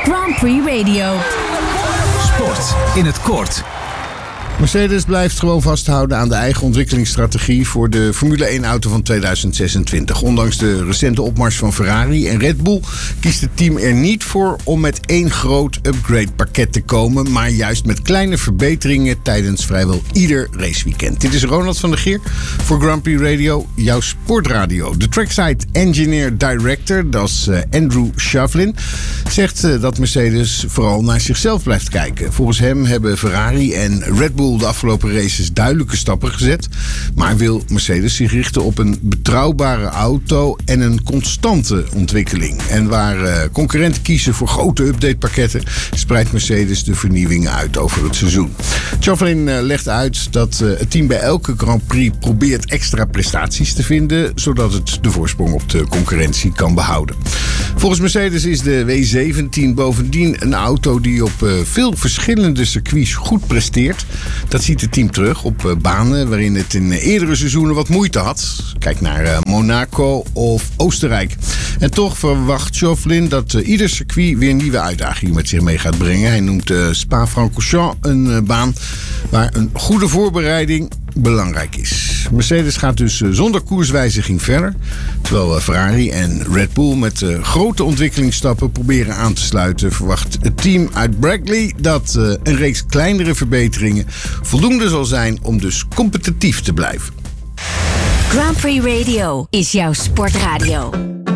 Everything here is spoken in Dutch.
Grand Prix Radio. Sport in het kort. Mercedes blijft gewoon vasthouden aan de eigen ontwikkelingsstrategie voor de Formule 1-auto van 2026. Ondanks de recente opmars van Ferrari en Red Bull kiest het team er niet voor om met één groot upgrade-pakket te komen, maar juist met kleine verbeteringen tijdens vrijwel ieder raceweekend. Dit is Ronald van der Geer voor Grand Prix Radio, jouw sportradio. De trackside engineer director, dat is Andrew Shovlin, zegt dat Mercedes vooral naar zichzelf blijft kijken. Volgens hem hebben Ferrari en Red Bull de afgelopen races duidelijke stappen gezet, maar wil Mercedes zich richten op een betrouwbare auto en een constante ontwikkeling. En waar concurrenten kiezen voor grote updatepakketten, spreidt Mercedes de vernieuwingen uit over het seizoen. Shovlin legt uit dat het team bij elke Grand Prix probeert extra prestaties te vinden, zodat het de voorsprong op de concurrentie kan behouden. Volgens Mercedes is de W17 bovendien een auto die op veel verschillende circuits goed presteert. Dat ziet het team terug op banen waarin het in eerdere seizoenen wat moeite had. Kijk naar Monaco of Oostenrijk. En toch verwacht Shovlin dat ieder circuit weer nieuwe uitdagingen met zich mee gaat brengen. Hij noemt Spa-Francorchamps een baan waar een goede voorbereiding belangrijk is. Mercedes gaat dus zonder koerswijziging verder, terwijl Ferrari en Red Bull met grote ontwikkelingsstappen proberen aan te sluiten. Verwacht het team uit Brackley dat een reeks kleinere verbeteringen voldoende zal zijn om dus competitief te blijven. Grand Prix Radio is jouw sportradio.